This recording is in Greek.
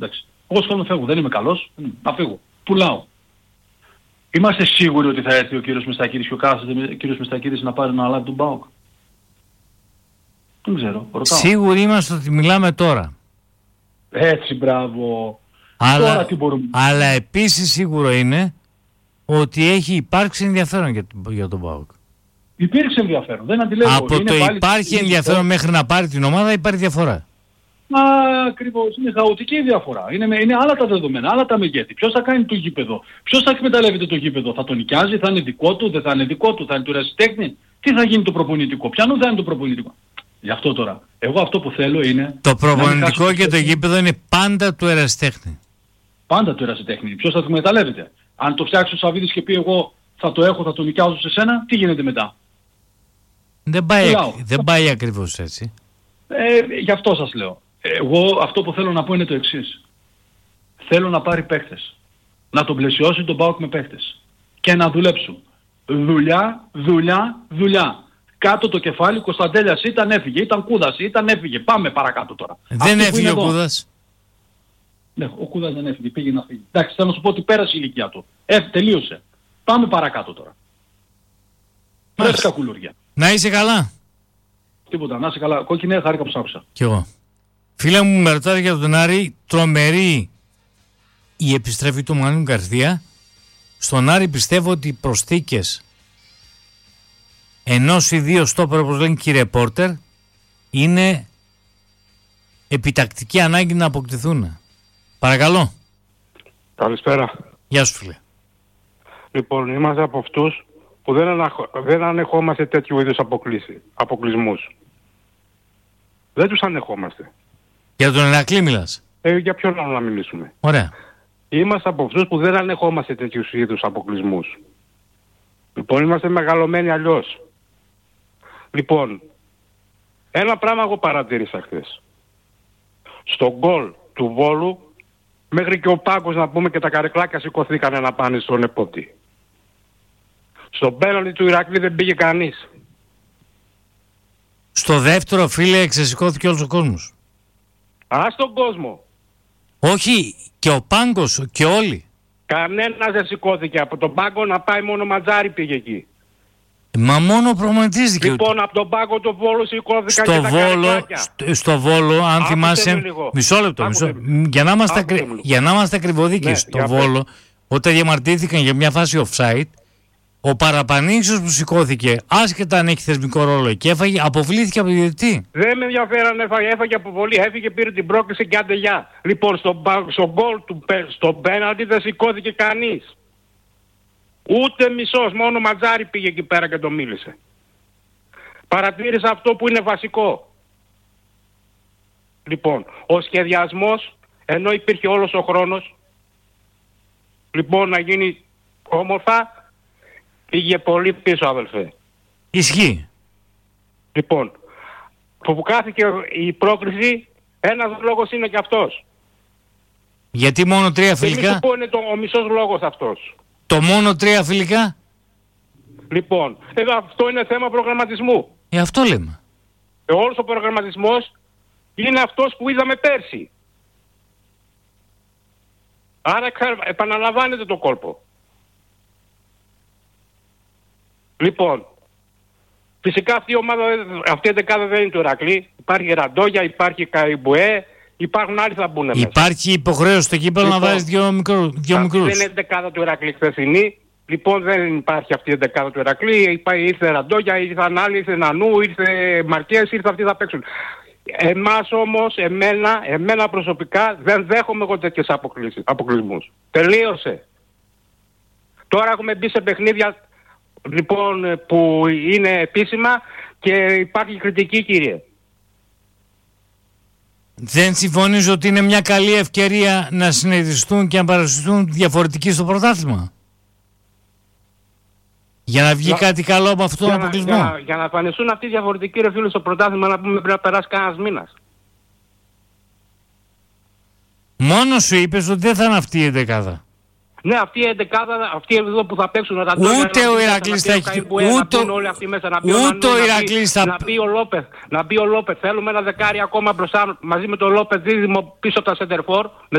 Εντάξει. Εγώ σχεδόν φεύγω. Δεν είμαι καλός. Να φύγω. Πουλάω. Είμαστε σίγουροι ότι θα έρθει ο κύριος Μιστακίδης και ο κάθεται κύριος Μιστακίδης να πάρει να αναλάβει τον ΠΑΟΚ? Δεν ξέρω. Ρωτάω. Σίγουροι είμαστε ότι μιλάμε τώρα. Έτσι, μπράβο. Τώρα τι μπορούμε. Αλλά επίσης σίγουρο είναι ότι έχει υπάρξει ενδιαφέρον για τον ΠΑΟΚ. Υπήρξε ενδιαφέρον. Δεν αντιλέγω. Από είναι το πάλι υπάρχει ενδιαφέρον μέχρι να πάρει την ομάδα υπάρχει διαφορά. Ακριβώς. Είναι χαοτική η διαφορά. Είναι άλλα τα δεδομένα, άλλα τα μεγέθη. Ποιος θα κάνει το γήπεδο? Ποιος θα εκμεταλλεύεται το γήπεδο? Θα τον νοικιάζει? Θα είναι δικό του? Δεν θα είναι δικό του? Θα είναι του ερασιτέχνη? Τι θα γίνει το προπονητικό? Ποιανού θα είναι το προπονητικό? Γι' αυτό τώρα. Εγώ αυτό που θέλω είναι... Το προπονητικό και το γήπεδο είναι πάντα του ερασιτέχνη. Πάντα του ερασιτέχνη. Ποιος θα το εκμεταλλεύεται? Αν το φτιάξει ο Σαββίδης και πει εγώ θα το έχω, θα το νοικιάζω σε σένα, τι γίνεται μετά? Δεν πάει ακριβώς έτσι. Γι' αυτό σας λέω. Εγώ αυτό που θέλω να πω είναι το εξής. Θέλω να πάρει παίχτες. Να τον πλαισιώσει τον ΠΑΟΚ με παίχτες. Και να δουλέψουν. Δουλειά, δουλειά, δουλειά. Κάτω το κεφάλι, Κωνσταντέλιας ήταν, έφυγε. Ήταν Κούδας, ήταν, έφυγε. Πάμε παρακάτω τώρα. Δεν έφυγε ο Κούδας. Ναι, ο Κούδας δεν έφυγε. Πήγε να φύγει. Εντάξει, θέλω να σου πω ότι πέρασε η ηλικία του. Τελείωσε. Πάμε παρακάτω τώρα. Πρέσκα κουλουριά. Να είσαι καλά. Τίποτα, να είσαι καλά. Κόκκινε, χάρηκα που σ' άκουσα. Κι εγώ. Φίλε μου, με ρωτάτε για τον Άρη, τρομερή η επιστρέφη του Μανού Γκαρθία. Στον Άρη πιστεύω ότι οι προσθήκες ενός ή δύο στόπερ, όπως λένε και οι ρεπόρτερ, είναι επιτακτική ανάγκη να αποκτηθούν. Παρακαλώ. Καλησπέρα. Γεια σου, φίλε. Λοιπόν, είμαστε από αυτούς που δεν ανεχόμαστε τέτοιου είδους αποκλεισμούς. Δεν τους ανεχόμαστε. Για τον Ηρακλή μιλάς? Για ποιον άλλο να μιλήσουμε? Ωραία. Είμαστε από αυτούς που δεν ανεχόμαστε τέτοιους είδους αποκλεισμούς. Λοιπόν, είμαστε μεγαλωμένοι αλλιώς. Λοιπόν, ένα πράγμα εγώ παρατήρησα χθες. Στο γκολ του Βόλου, μέχρι και ο πάγκος, να πούμε, και τα καρεκλάκια σηκωθήκανε να πάνε στον επόπτη. Στο πέναλτι του Ηρακλή δεν πήγε κανείς. Στο δεύτερο, φίλε, ξεσηκώθηκε όλος ο κόσμος. Στον κόσμο. Όχι, και ο πάγκος και όλοι. Κανένας δεν σηκώθηκε. Από τον πάγκο να πάει μόνο Ματζάρι πήγε εκεί. Μα μόνο ο προγραμματής δικαιούται. Λοιπόν, από τον πάγκο του Βόλου σηκώθηκαν και τα καρεκλάκια. Στο Βόλο, αν θυμάσαι... Μισό λεπτό. Για να είμαστε ακριβωδίκοι, ναι, στο Βόλο, όταν διαμαρτύρθηκαν για μια φάση offside, ο Παραπανήσιος που σηκώθηκε, άσχετα αν έχει θεσμικό ρόλο εκεί, αποβλήθηκε από τον διαιτητή. Δεν με ενδιαφέραν, έφαγε αποβολή, έφυγε, πήρε την πρόκληση και άντε γεια. Λοιπόν, στο γκολ του, στο πέναλτι δεν σηκώθηκε κανείς. Ούτε μισός, μόνο ο Ματζάρι πήγε εκεί πέρα και το μίλησε. Παρατήρησα αυτό που είναι βασικό. Λοιπόν, ο σχεδιασμός, ενώ υπήρχε όλος ο χρόνος, λοιπόν, να γίνει όμορφα, πήγε πολύ πίσω, αδελφέ. Ισχύει. Λοιπόν, που κάθηκε η πρόκριση, ένας λόγος είναι και αυτός. Γιατί μόνο 3 φιλικά? Δεν πω είναι ο μισός λόγος αυτός. Το μόνο 3 φιλικά? Λοιπόν, αυτό είναι θέμα προγραμματισμού. Αυτό λέμε. Όλος ο προγραμματισμός είναι αυτός που είδαμε πέρσι. Άρα επαναλαμβάνεται το κόλπο. Λοιπόν, φυσικά αυτή η ομάδα, αυτή η δεκάδα δεν είναι του Ηρακλή. Υπάρχει Ραντόγια, υπάρχει Καϊμπουέ, υπάρχουν άλλοι θα μπουν μέσα. Υπάρχει υποχρέωση στο κύπελλο να βάζει δύο μικρούς. Δεν είναι η δεκάδα του Ηρακλή χθεσινή. Λοιπόν, δεν υπάρχει αυτή η δεκάδα του Ηρακλή. Ήρθε Ραντόγια, ήρθαν άλλοι, ήρθε Νανού, ήρθε Μαρκές, ήρθε αυτοί θα παίξουν. Εμάς όμως, εμένα προσωπικά δεν δέχομαι εγώ τέτοιες αποκλεισμούς. Τελείωσε. Τώρα έχουμε μπει σε παιχνίδια, λοιπόν, που είναι επίσημα και υπάρχει κριτική, κύριε. Δεν συμφωνείς ότι είναι μια καλή ευκαιρία να συνεδριστούν και να παρουσιαστούν διαφορετικοί στο πρωτάθλημα? Για να βγει κάτι καλό από αυτόν τον αποκλεισμό. Για να εμφανιστούν αυτοί οι διαφορετικοί, ρε φίλοι, στο πρωτάθλημα, να πούμε, πρέπει να περάσει κανένας μήνας. Μόνο σου είπες ότι δεν θα είναι αυτή η εντεκάδα. Ναι, αυτή η εντεκάδα, αυτοί εδώ που θα παίξουν, ούτε ο Ηρακλής θα έχει. Να μπει ο Λόπεθ. Θέλουμε ένα δεκάρι ακόμα μπροστά μαζί με τον Λόπεθ δίδυμο πίσω από τα σεντερφόρ.